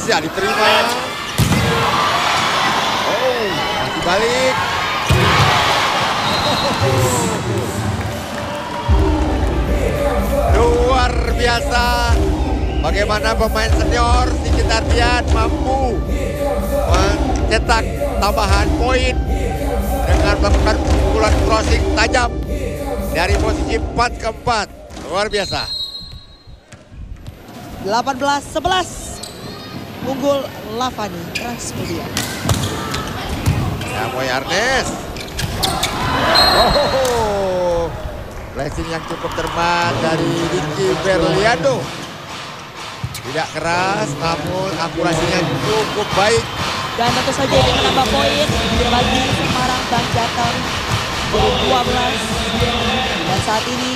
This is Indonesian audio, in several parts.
Bisa diterima. Oh, masih balik. Luar biasa. Bagaimana pemain senior Sigit Ardian mampu mencetak tambahan poin dengan melakukan pukulan crossing tajam dari posisi 4 ke 4. Luar biasa. 18-11. Unggul Lavani Transmedia. Ya, Boy Arnes. Oh, blessing yang cukup cermat dari Ricky Berliando. Tidak keras, namun akurasinya cukup baik. Dan tentu saja ini menambah poin bagi Semarang Banjatan 12. Dan saat ini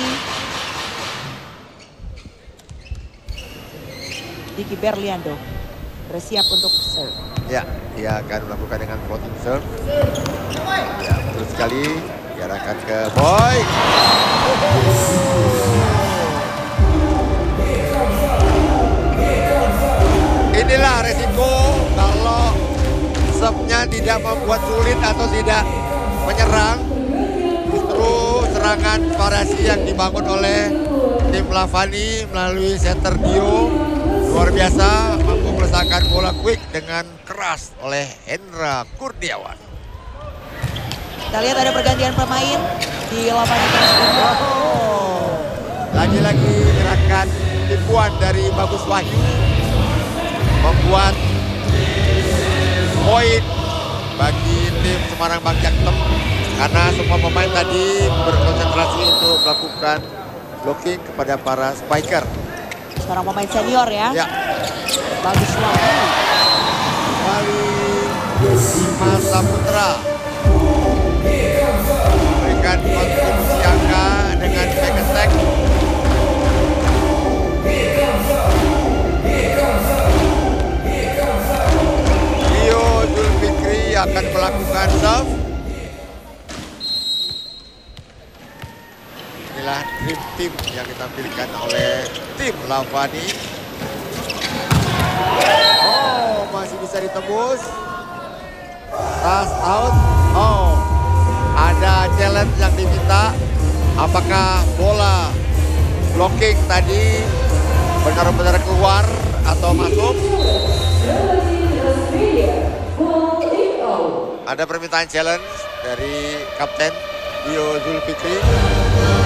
Ricky Berliando bersiap untuk serve. Ya, dia akan melakukan dengan floating serve. Ya, betul sekali. Diarahkan ke Boy. Inilah resiko kalau serve-nya tidak membuat sulit atau tidak menyerang. Justru serangan variasi yang dibangun oleh tim Lavani melalui setter Dio luar biasa, mampu meletakkan bola quick dengan keras oleh Hendra Kurniawan. Kita lihat ada pergantian pemain di Lavani Transmedia. Lagi-lagi gerakan tipuan dari Bagus Wahyu membuat poin bagi tim Semarang Banjatem karena semua pemain tadi berkonsentrasi untuk melakukan blocking kepada para spiker. Seorang pemain senior ya. Ya. Bagus Wahyu. Kembali Mas Saputra memberikan kontribusi angka dengan back attack. Dio Zulfikri akan melakukan serve. Inilah dream team yang ditampilkan oleh tim Lavani. Oh, masih bisa ditembus. Touch out. Oh, ada challenge yang diminta. Apakah bola blocking tadi benar-benar keluar atau masuk? Ada permintaan challenge dari Kapten Dio Zulfikri.